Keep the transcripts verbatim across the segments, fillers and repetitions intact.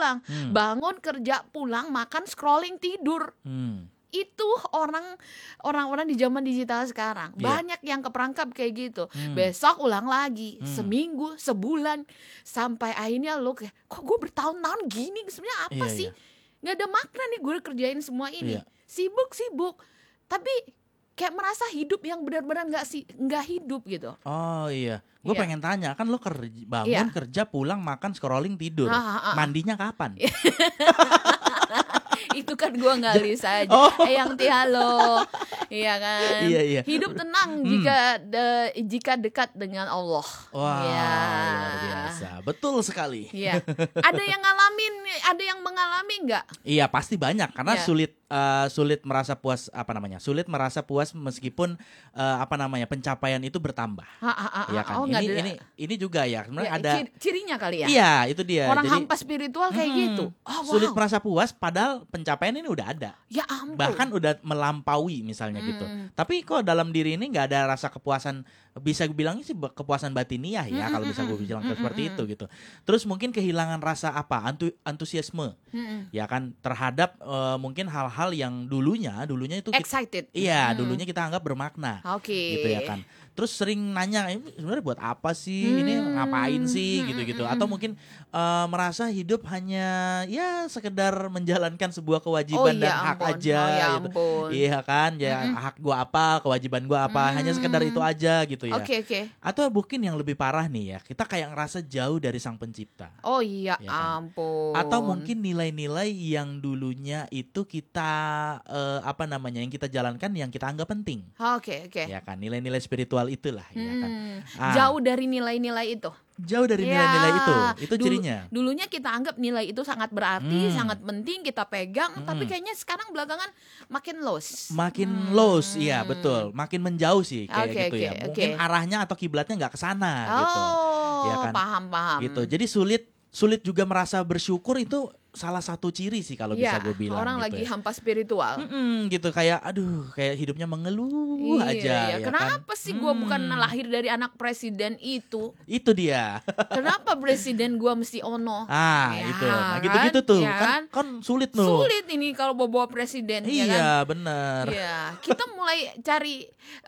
pulang. Hmm. Bangun kerja pulang, makan, scrolling, tidur. Hmm. Itu orang orang-orang di zaman digital sekarang. Iya. Banyak yang keperangkap kayak gitu. Hmm. Besok ulang lagi, Hmm. seminggu, sebulan, sampai akhirnya lo kayak, kok gue bertahun-tahun gini, sebenarnya apa Iya, sih? iya. Nggak ada makna nih gue kerjain semua ini. Iya. Sibuk-sibuk, tapi kayak merasa hidup yang benar-benar nggak sih nggak hidup gitu. Oh iya, gue Iya. pengen tanya, kan lo kerja, bangun Iya. kerja, pulang, makan, scrolling, tidur. Ah, ah, ah. Mandinya kapan? Itu kan gue ngali saja. Oh. Eyang Tialo, iya kan. Iya, iya. Hidup tenang Hmm. jika de- jika dekat dengan Allah. Wah, Iya. luar biasa, betul sekali. Iya. Ada yang ngalamin, ada yang mengalami nggak? Iya pasti banyak karena Iya. sulit eh, sulit merasa puas apa namanya sulit merasa puas meskipun eh, apa namanya pencapaian itu bertambah. Ha, ha, ha, Iya ha. kan. Oh, nggak ini ada. ini ini juga ya sebenarnya Ya, ada. ciri- cirinya kali ya. Iya itu dia. Orang Jadi, hampa spiritual kayak mm, gitu. Oh, wow. sulit merasa puas padahal pencapaian ini udah ada. Ya ampun. Bahkan udah melampaui misalnya gitu. Hmm. Tapi kok dalam diri ini nggak ada rasa kepuasan, bisa gue bilangnya sih be- kepuasan batiniah ya Mm, kalau mm, bisa gue mm, bilang mm, seperti mm, itu gitu. Terus mungkin kehilangan rasa apa? Antu- antusiasme Mm-mm. ya kan terhadap eh, mungkin hal-hal yang dulunya dulunya itu kita, Excited. iya Hmm. dulunya kita anggap bermakna. Oke. Gitu ya kan. Terus sering nanya ini sebenarnya buat apa sih? Hmm. Ini ngapain sih Hmm, gitu-gitu. hmm, Atau hmm. mungkin eh, merasa hidup hanya ya sekedar menjalankan sebuah Oh kewajiban dan iya hak ampun. aja Oh ya gitu. ampun. Iya kan? Ya Mm-mm. hak gua apa, kewajiban gua apa, hanya sekedar Hmm. itu aja gitu ya. Oke oke. Atau mungkin yang lebih parah nih ya, kita kayak ngerasa jauh dari sang pencipta. Oh iya Ya kan? ampun. Atau mungkin nilai-nilai yang dulunya itu kita eh, apa namanya yang kita jalankan yang kita anggap penting. Oke oke. Ya kan, nilai-nilai spiritual itulah ya kan. Hmm. Ah. Jauh dari nilai-nilai itu. Jauh dari Ya, nilai-nilai itu. Itu dulu- cirinya. Dulunya kita anggap nilai itu sangat berarti, Hmm. sangat penting kita pegang, tapi Mm-mm. kayaknya sekarang belakangan makin lost. Makin Hmm. lost, iya betul. Makin menjauh sih kayak Oke, gitu oke, ya. Mungkin oke. arahnya atau kiblatnya nggak ke sana gitu. Oh, Ya kan? paham paham. Gitu. Jadi sulit sulit juga merasa bersyukur itu salah satu ciri sih kalau Ya, bisa gue bilang orang gitu lagi ya. hampa spiritual. Mm-mm, gitu kayak aduh kayak hidupnya mengeluh Iya, aja iya. ya Kenapa kan? sih gua bukan Hmm, lahir dari anak presiden itu? itu dia. Kenapa presiden gua mesti ono? Ah, Ya itu. Nah, kan? gitu-gitu tuh. Ya kan, kan? kan sulit tuh. Sulit ini kalau bawa presiden, ya kan? Iya, bener. Iya, kita mulai cari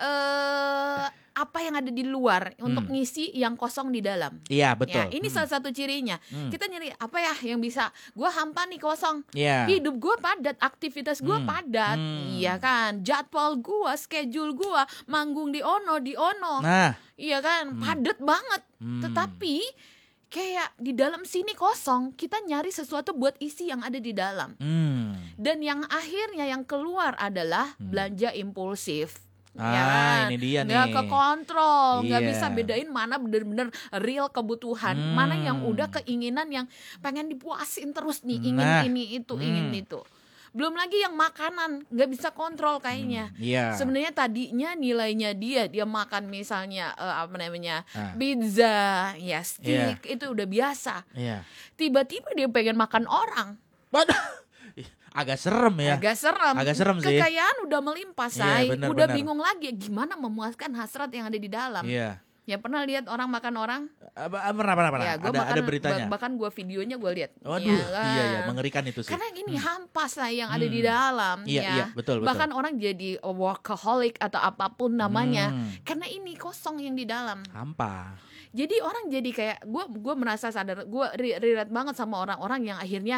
eh apa yang ada di luar untuk Hmm. ngisi yang kosong di dalam. Iya, betul. Ya, ini Hmm. salah satu cirinya. Hmm. Kita nyari apa ya yang bisa gua hampa nih kosong. Iya. Hidup gua padat, aktivitas gua Hmm. padat. Hmm. Iya kan? Jadwal gua, schedule gua, manggung di ono, di ono. Nah, Iya kan? Hmm. Padat banget. Hmm. Tetapi kayak di dalam sini kosong, kita nyari sesuatu buat isi yang ada di dalam. hmm. Dan yang akhirnya yang keluar adalah Hmm. belanja impulsif. Ah, Ya kan? ini dia Nggak nih. kekontrol, nggak Iya. bisa bedain mana bener-bener real kebutuhan, Hmm. mana yang udah keinginan yang pengen dipuasin terus nih, ingin Nah. ini itu, ingin Hmm. itu. Belum lagi yang makanan, nggak bisa kontrol kayaknya. Hmm, Iya. Sebenarnya tadinya nilainya dia dia makan misalnya eh, apa namanya Ah. pizza, ya steak itu udah biasa. Iya. Tiba-tiba dia pengen makan orang, Waduh. Ih, agak serem ya. agak serem. Agak serem sih. Kekayaan udah melimpah, Iya, say. benar, Udah benar. bingung lagi gimana memuaskan hasrat yang ada di dalam. Iya. Ya pernah lihat orang makan orang? Apa pernah pernah pernah. Ya, gua ada makan, ada beritanya. bah- bahkan gua videonya gua lihat. Waduh, Ya kan? iya ya, mengerikan itu sih. Karena gini hampas lah yang ada di Hmm. dalam. Iya, ya. iya, betul, betul. Bahkan orang jadi workaholic atau apapun namanya. Hmm. Karena ini kosong yang di dalam. Hampa. Jadi orang jadi kayak gue gue merasa sadar gue relate banget sama orang-orang yang akhirnya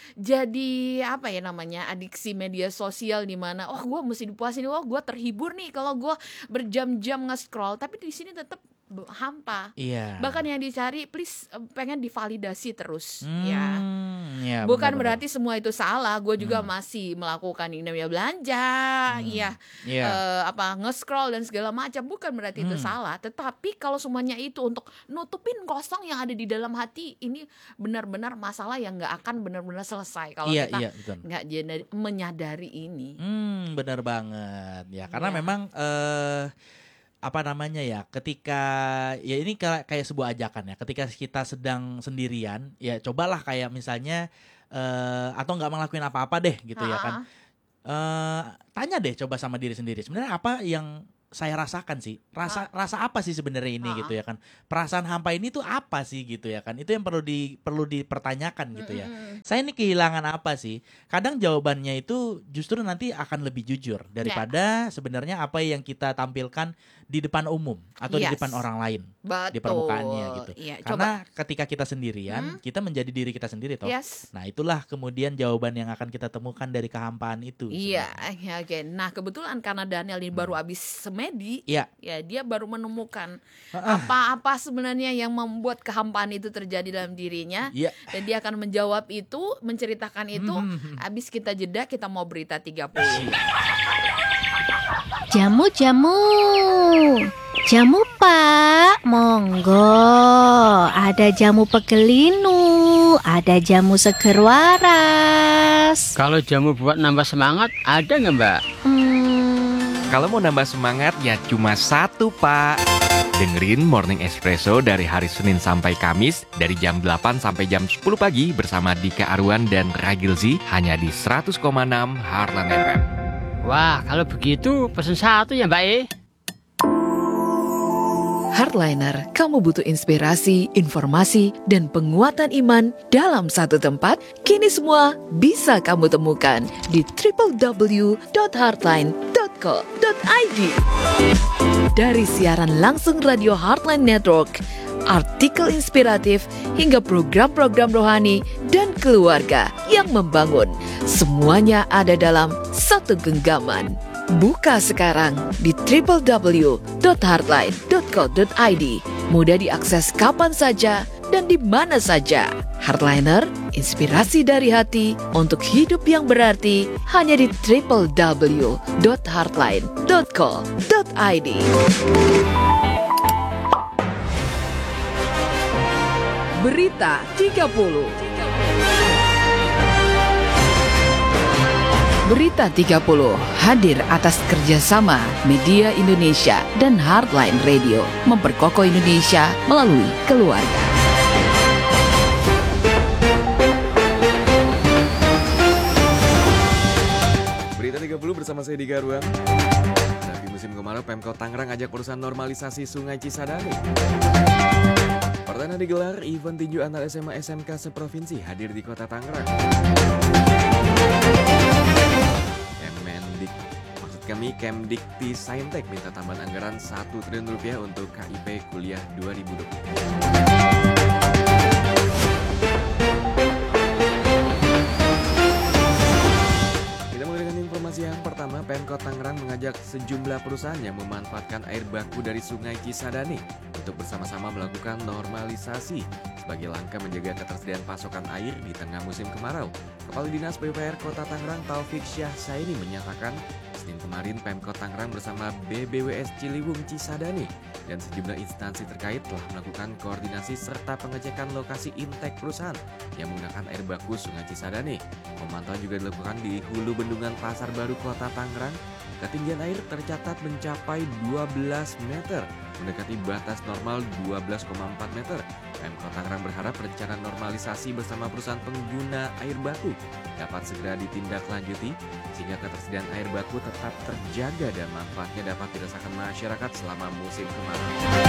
jadi apa ya namanya adiksi media sosial di mana oh gue mesti dipuasin, oh gue terhibur nih kalau gue berjam-jam nge-scroll, tapi di sini tetap hampa. Iya. Bahkan yang dicari please eh, pengen divalidasi terus Hmm, ya. ya, Bukan benar-benar. berarti semua itu salah. Gue juga Hmm. masih melakukan ini namanya belanja, Hmm. iya, Iya. eh, apa nge-scroll dan segala macam. Bukan berarti itu Hmm. salah. Tetapi kalau semuanya itu untuk nutupin kosong yang ada di dalam hati, ini benar-benar masalah yang nggak akan benar-benar selesai kalau Iya, kita iya, betul. nggak jadi- menyadari ini. Hmm, benar banget. Ya, karena Iya. memang eh apa namanya ya, ketika ya ini kayak kayak sebuah ajakan ya. Ketika kita sedang sendirian, ya cobalah kayak misalnya eh atau nggak ngelakuin apa-apa deh gitu ya kan. Ha-ha. Eh tanya deh coba sama diri sendiri. Sebenarnya apa yang saya rasakan sih. Rasa rasa apa sih sebenarnya ini Ah. gitu ya kan. Perasaan hampa ini tuh apa sih gitu ya kan. Itu yang perlu di perlu dipertanyakan gitu ya. Mm-mm. Saya ini kehilangan apa sih? Kadang jawabannya itu justru nanti akan lebih jujur daripada sebenarnya apa yang kita tampilkan di depan umum atau di Yes. depan orang lain Betul. di permukaannya gitu. Iya, coba. Karena ketika kita sendirian, Hmm? kita menjadi diri kita sendiri toh. Yes. Nah, itulah kemudian jawaban yang akan kita temukan dari kehampaan itu. Iya, sebenarnya. ya, oke. Nah, kebetulan karena Daniel ini baru habis semedi, Iya. ya dia baru menemukan Heeh. apa-apa sebenarnya yang membuat kehampaan itu terjadi dalam dirinya. Iya. Dan dia akan menjawab itu, menceritakan itu. Mhm. Habis kita jeda, kita mau berita tiga puluh. Jamu, jamu. Jamu, Pak. Monggo. Ada jamu pegelinu, ada jamu seger waras. Kalau jamu buat nambah semangat, ada nggak Mbak? Hmm, Kalau mau nambah semangat ya cuma satu, Pak. Dengerin Morning Espresso dari hari Senin sampai Kamis dari jam delapan sampai jam sepuluh pagi bersama Dika Arwan dan Ragilzi hanya di seratus koma enam Heartland F M. Wah, kalau begitu pesen satu ya Mbak E. Hardliner, kamu butuh inspirasi, informasi, dan penguatan iman dalam satu tempat? Kini semua bisa kamu temukan di w w w dot heartline dot co dot i d. Dari siaran langsung Radio Heartline Network, artikel inspiratif, hingga program-program rohani dan keluarga yang membangun. Semuanya ada dalam satu genggaman. Buka sekarang di w w w dot heartline dot co dot i d. Mudah diakses kapan saja dan di mana saja. Heartliner, inspirasi dari hati untuk hidup yang berarti hanya di w w w dot heartline dot co dot i d. Berita tiga puluh. Berita tiga puluh hadir atas kerjasama Media Indonesia dan Heartline Radio, memperkokoh Indonesia melalui keluarga. Berita tiga puluh bersama saya Dika Arwan. Di musim kemarau, Pemkot Tangerang ajak perusahaan normalisasi Sungai Cisadane. Perdana digelar event tinju antar S M A S M K seprovinsi hadir di Kota Tangerang. Kemendik, maksud kami Kemdikti Saintek minta tambahan anggaran satu triliun rupiah untuk K I P Kuliah dua ribu dua puluh. Kita mulai dengan informasi yang pertama. Pemkot Tangerang mengajak sejumlah perusahaan yang memanfaatkan air baku dari Sungai Cisadane untuk bersama-sama melakukan normalisasi sebagai langkah menjaga ketersediaan pasokan air di tengah musim kemarau. Kepala Dinas P U P R Kota Tangerang Taufik Syah Saini menyatakan Senin kemarin Pemkot Tangerang bersama B B W S Ciliwung Cisadane dan sejumlah instansi terkait telah melakukan koordinasi serta pengecekan lokasi intek perusahaan yang menggunakan air baku Sungai Cisadane. Pemantauan juga dilakukan di hulu bendungan Pasar Baru Kota Tangerang. Ketinggian air tercatat mencapai dua belas meter, mendekati batas normal dua belas koma empat meter. Pemkot Tangerang berharap rencana normalisasi bersama perusahaan pengguna air baku dapat segera ditindaklanjuti sehingga ketersediaan air baku tetap terjaga dan manfaatnya dapat dirasakan masyarakat selama musim kemarau.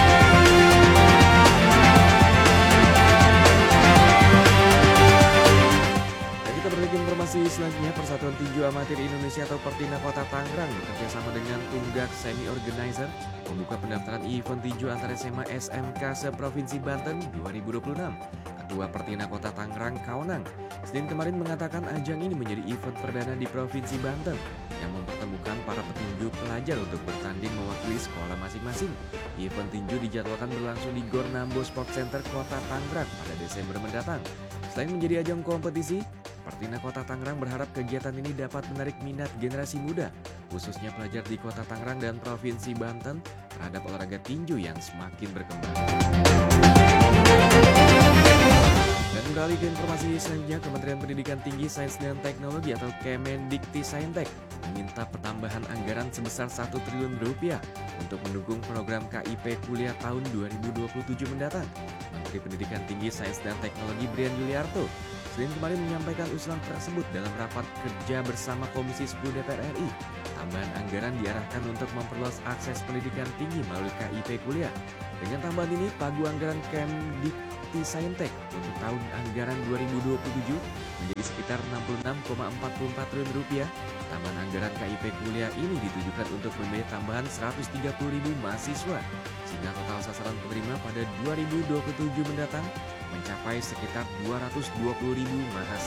Kita beralih informasi selanjutnya. Persatuan Tinju Amatir Indonesia atau Pertina Kota Tangerang bekerjasama dengan Tunggak Semi Organizer membuka pendaftaran event tinju antar S M A S M K seprovinsi Banten dua ribu dua puluh enam. Ketua Pertina Kota Tangerang Kaunang Senin kemarin mengatakan ajang ini menjadi event perdana di Provinsi Banten yang mempertemukan para petinju pelajar untuk bertanding mewakili sekolah masing-masing. Event tinju dijadwalkan berlangsung di Gor Nambo Sport Center Kota Tangerang pada Desember mendatang. Selain menjadi ajang kompetisi, Pertina Kota Tangerang berharap kegiatan ini dapat menarik minat generasi muda, khususnya pelajar di Kota Tangerang dan Provinsi Banten terhadap olahraga tinju yang semakin berkembang. Dan beralih ke informasi selanjutnya, Kementerian Pendidikan Tinggi, Sains dan Teknologi atau Kemendikti Saintek meminta pertambahan anggaran sebesar satu triliun rupiah untuk mendukung program K I P Kuliah tahun dua ribu dua puluh tujuh mendatang. Menteri Pendidikan Tinggi, Sains dan Teknologi Brian Yuliarto Senin kemarin menyampaikan usulan tersebut dalam rapat kerja bersama Komisi sepuluh D P R R I. Tambahan anggaran diarahkan untuk memperluas akses pendidikan tinggi melalui K I P kuliah. Dengan tambahan ini, pagu anggaran Kemdikti-Saintek untuk tahun anggaran dua ribu dua puluh tujuh menjadi sekitar enam puluh enam koma empat puluh empat triliun rupiah. Tambahan anggaran K I P kuliah ini ditujukan untuk membiayai tambahan seratus tiga puluh ribu mahasiswa, sehingga total sasaran penerima pada dua ribu dua puluh tujuh mendatang mencapai sekitar dua ratus dua puluh ribu mahasiswa.